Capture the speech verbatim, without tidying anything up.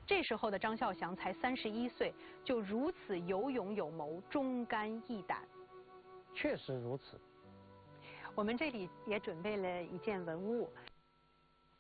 这时候的张孝祥才三十一岁，就如此有勇有谋、忠肝义胆。 确实如此。 我们这里也准备了一件文物，